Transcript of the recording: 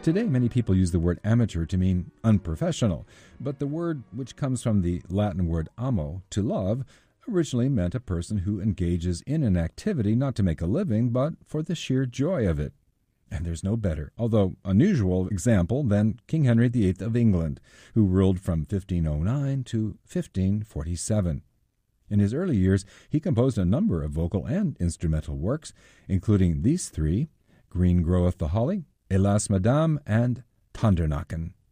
Today, many people use the word amateur to mean unprofessional, but the word, which comes from the Latin word amo, to love, originally meant a person who engages in an activity not to make a living, but for the sheer joy of it. And there's no better, although unusual, example than King Henry VIII of England, who ruled from 1509 to 1547. In his early years, he composed a number of vocal and instrumental works, including these three, Green Groweth the Holly, Hélas Madame, and Tandernacken.